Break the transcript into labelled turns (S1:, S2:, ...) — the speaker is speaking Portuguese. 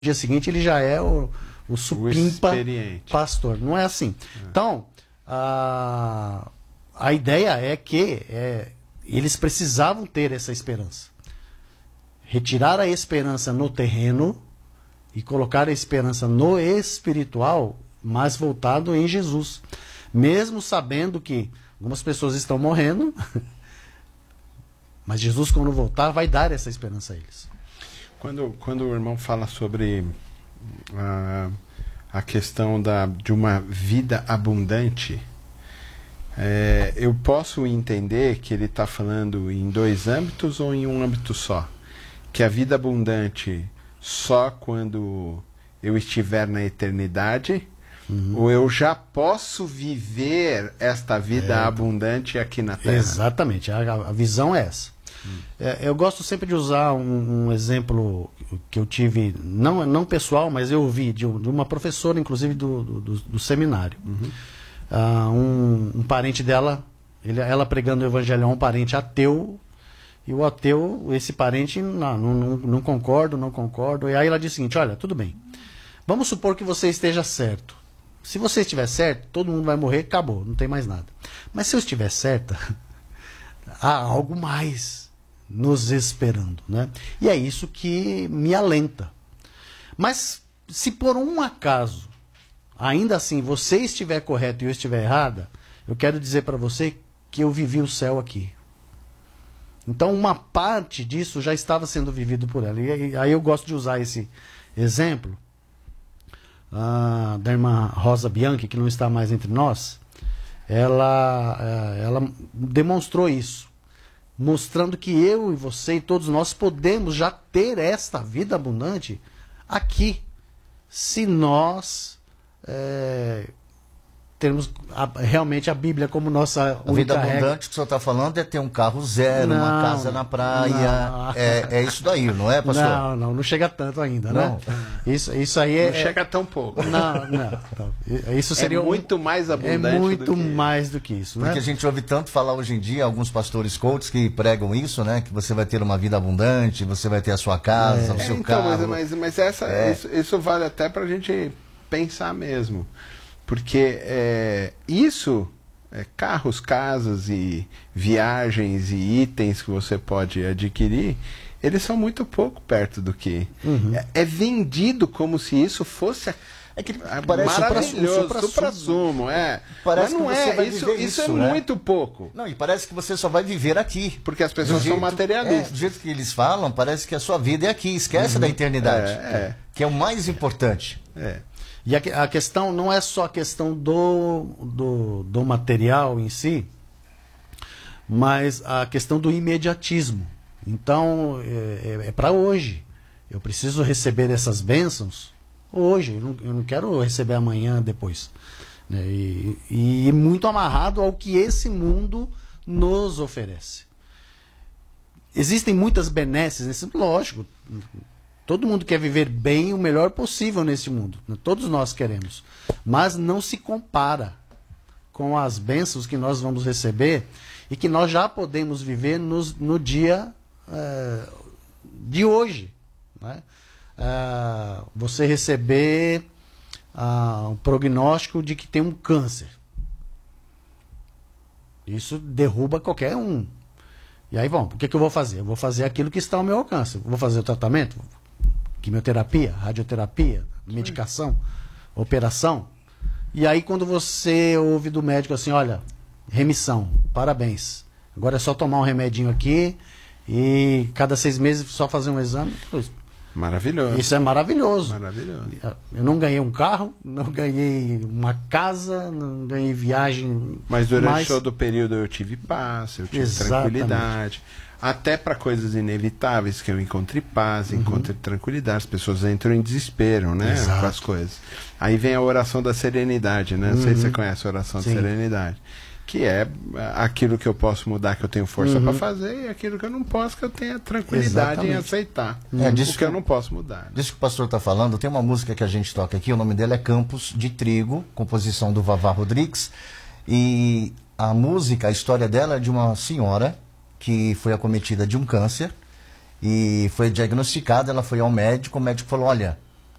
S1: dia seguinte ele já é o supimpa pastor. Não é assim. Então, a ideia é que eles precisavam ter essa esperança. Retirar a esperança no terreno e colocar a esperança no espiritual, mas voltado em Jesus. Mesmo sabendo que algumas pessoas estão morrendo, mas Jesus, quando voltar, vai dar essa esperança a eles.
S2: Quando o irmão fala sobre a questão de uma vida abundante, eu posso entender que ele está falando em dois âmbitos ou em um âmbito só? Que a vida abundante só quando eu estiver na eternidade, ou eu já posso viver esta vida abundante aqui na Terra?
S1: Exatamente, a visão é essa. Eu gosto sempre de usar um exemplo que eu tive, não pessoal, mas eu ouvi de uma professora, inclusive do seminário. Um parente dela, ela pregando o evangelho a um parente ateu, e o ateu, esse parente, não concordo. E aí ela diz o seguinte: olha, tudo bem, vamos supor que você esteja certo. Se você estiver certo, todo mundo vai morrer, acabou, não tem mais nada. Mas se eu estiver certa, há algo mais nos esperando, né? E é isso que me alenta. Mas se por um acaso, ainda assim, você estiver correto e eu estiver errada, eu quero dizer para você que eu vivi o céu aqui. Então uma parte disso já estava sendo vivido por ela. E aí eu gosto de usar esse exemplo da irmã Rosa Bianchi, que não está mais entre nós. Ela demonstrou isso, mostrando que eu e você e todos nós podemos já ter esta vida abundante aqui, se nós termos realmente a Bíblia como nossa
S3: única vida abundante regra. Que o senhor está falando é ter um carro zero, uma casa na praia, é isso daí, não é, pastor?
S1: Não chega tanto ainda, não. Né? Isso aí
S2: não chega tão pouco.
S1: Não. Isso seria
S2: muito mais abundante.
S1: É muito mais do que isso,
S3: porque
S1: né?
S3: A gente ouve tanto falar hoje em dia, alguns pastores coaches que pregam isso, né? Que você vai ter uma vida abundante, você vai ter a sua casa, o seu carro.
S2: Mas isso vale até para a gente pensar mesmo. Porque carros, casas e viagens e itens que você pode adquirir, eles são muito pouco perto do que... É vendido como se isso fosse maravilhoso, supra-sumo. Mas não é, isso é né? Muito pouco.
S3: Não, e parece que você só vai viver aqui.
S2: Porque as pessoas são materialistas.
S3: Do jeito que eles falam, parece que a sua vida é aqui, esquece da eternidade, que é o mais importante.
S1: E a questão não é só a questão do material em si, mas a questão do imediatismo. Então, é para hoje. Eu preciso receber essas bênçãos hoje. Eu não quero receber amanhã, depois. Né? E muito amarrado ao que esse mundo nos oferece. Existem muitas benesses, lógico. Todo mundo quer viver bem, o melhor possível nesse mundo. Todos nós queremos. Mas não se compara com as bênçãos que nós vamos receber e que nós já podemos viver no dia de hoje. Né? Você receber um prognóstico de que tem um câncer. Isso derruba qualquer um. E aí, bom, o que eu vou fazer? Eu vou fazer aquilo que está ao meu alcance. Eu vou fazer o tratamento? Quimioterapia, radioterapia, medicação, operação. E aí quando você ouve do médico assim, olha, remissão, parabéns. Agora é só tomar um remedinho aqui e cada 6 meses só fazer um exame.
S2: Maravilhoso.
S1: Isso é maravilhoso.
S2: Maravilhoso.
S1: Eu não ganhei um carro, não ganhei uma casa, não ganhei viagem.
S2: Mas durante todo o período eu tive paz, eu tive tranquilidade. Até para coisas inevitáveis, que eu encontre paz, encontre tranquilidade. As pessoas entram em desespero, né? Com as coisas. Aí vem a oração da serenidade, né? Não sei se você conhece a oração da serenidade. Que é aquilo que eu posso mudar, que eu tenho força para fazer, e aquilo que eu não posso, que eu tenho tranquilidade em aceitar. Disso que eu não posso mudar.
S3: Disso que o pastor está falando, tem uma música que a gente toca aqui, o nome dela é Campos de Trigo, composição do Vavá Rodrigues. E a música, a história dela é de uma senhora que foi acometida de um câncer e foi diagnosticada, ela foi ao médico, o médico falou, olha,